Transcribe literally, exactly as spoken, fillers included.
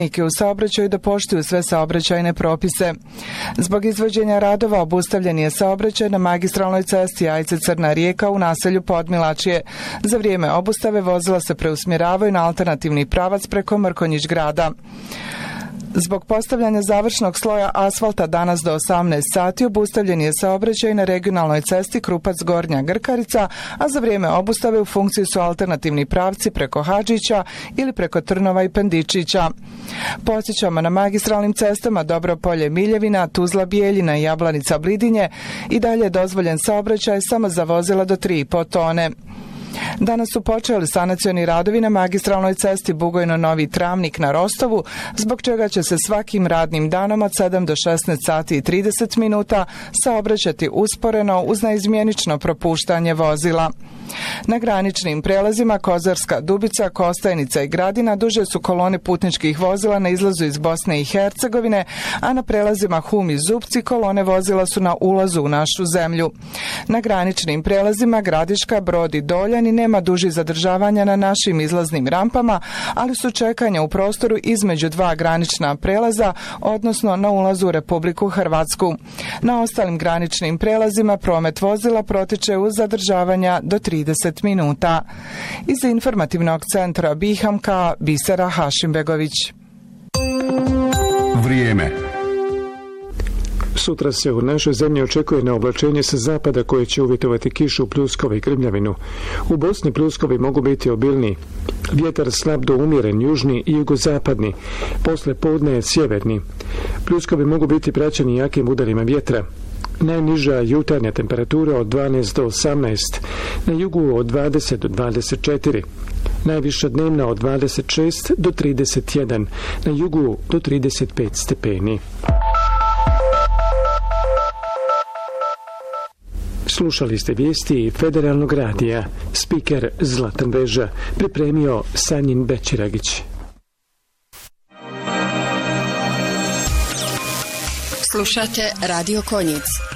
u saobraćaju da poštuju sve saobraćajne propise. Zbog izvođenja radova obustavljen je saobraćaj na magistralnoj cesti Ajce-Crna Rijeka u naselju Podmilačje. Za vrijeme obustave vozila se preusmjeravaju na alternativni pravac preko Mrkonjić grada. Zbog postavljanja završnog sloja asfalta danas do osamnaest sati obustavljen je saobraćaj na regionalnoj cesti Krupac-Gornja Grkarica, a za vrijeme obustave u funkciji su alternativni pravci preko Hadžića ili preko Trnova i Pendičića. Podsjećamo, na magistralnim cestama Dobropolje-Miljevina, Tuzla-Bijeljina i Jablanica-Blidinje i dalje je dozvoljen saobraćaj samo za vozila do tri i po tone. Danas su počeli sanacioni radovi na magistralnoj cesti Bugojno-Novi Travnik na Rostovu, zbog čega će se svakim radnim danom od sedam do šesnaest sati i trideset minuta saobraćati usporeno uz neizmjenično propuštanje vozila. Na graničnim prelazima Kozarska Dubica, Kostajnica i Gradina duže su kolone putničkih vozila na izlazu iz Bosne i Hercegovine, a na prelazima Hum i Zupci kolone vozila su na ulazu u našu zemlju. Na graničnim prelazima Gradiška, Brod i Doljani nema dužih zadržavanja na našim izlaznim rampama, ali su čekanja u prostoru između dva granična prelaza, odnosno na ulazu u Republiku Hrvatsku. Na ostalim graničnim prelazima promet vozila protiče uz zadržavanja do trideset minuta. Iz informativnog centra Bihamka, Bisera Hašimbegović. Vrijeme. Sutra se u našoj zemlji očekuje neoblačenje sa zapada koje će uvjetovati kišu, pljuskove i grmljavinu. U Bosni pljuskovi mogu biti obilni. Vjetar slab do umjeren, južni i jugozapadni. Posle podne je sjeverni. Pljuskovi mogu biti praćeni jakim udarima vjetra. Najniža jutarnja temperatura od dvanaest do osamnaest, na jugu od dvadeset do dvadeset četiri. Najviša dnevna od dvadeset šest do trideset jedan, na jugu do trideset pet stepeni. Slušali ste vijesti Federalnog radija. Spiker Zlatan Veža, pripremio Sanjin Bećiragić. Slušate Radio Konjic.